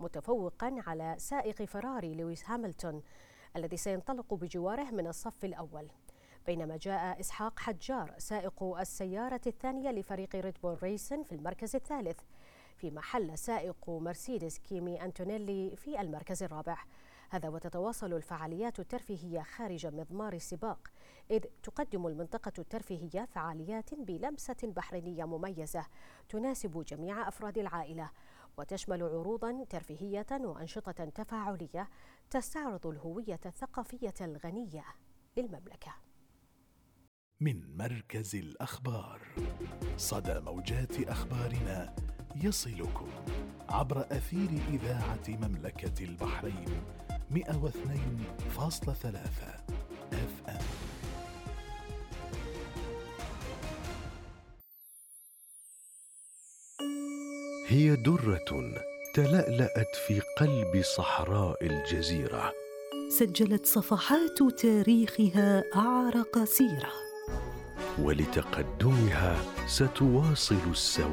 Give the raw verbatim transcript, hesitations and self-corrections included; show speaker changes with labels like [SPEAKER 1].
[SPEAKER 1] متفوقا على سائق فيراري لويس هاملتون الذي سينطلق بجواره من الصف الأول، بينما جاء إسحاق حجار سائق السيارة الثانية لفريق ريد بول ريسن في المركز الثالث، فيما حل سائق مرسيدس كيمي أنتونيلي في المركز الرابع. هذا وتتواصل الفعاليات الترفيهية خارج مضمار السباق، إذ تقدم المنطقة الترفيهية فعاليات بلمسة بحرينية مميزة تناسب جميع أفراد العائلة، وتشمل عروضا ترفيهية وأنشطة تفاعلية تستعرض الهوية الثقافية الغنية للمملكة.
[SPEAKER 2] من مركز الأخبار، صدى موجات أخبارنا يصلكم عبر أثير إذاعة مملكة البحرين مئة واثنين فاصلة ثلاثة اف ام.
[SPEAKER 3] هي درة تلألأت في قلب صحراء الجزيرة، سجلت صفحات تاريخها أعرق سيرة، ولتقدمها ستواصل السواد